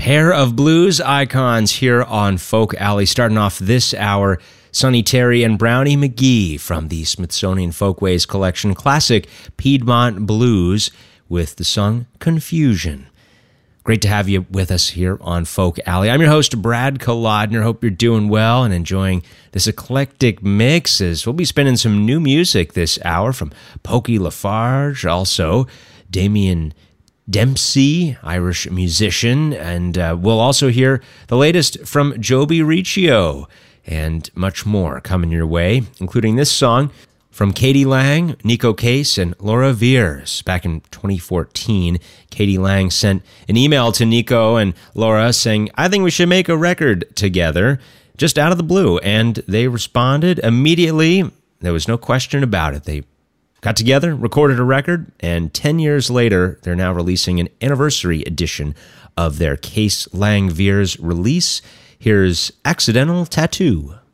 Pair of blues icons here on Folk Alley. Starting off this hour, Sonny Terry and Brownie McGhee from the Smithsonian Folkways Collection classic Piedmont Blues with the song Confusion. Great to have you with us here on Folk Alley. I'm your host, Brad Kolodner. Hope you're doing well and enjoying this eclectic mix as we'll be spinning some new music this hour from Pokey Lafarge, also Damien Dempsey, Irish musician, and we'll also hear the latest from Joby Riccio and much more coming your way, including this song from Katie Lang, Nico Case, and Laura Veers. Back in 2014, Katie Lang sent an email to Nico and Laura saying, "I think we should make a record together," just out of the blue, and they responded immediately. There was no question about it. They got together, recorded a record, and 10 years later, they're now releasing an anniversary edition of their Case Lang Veers release. Here's Accidental Tattoo.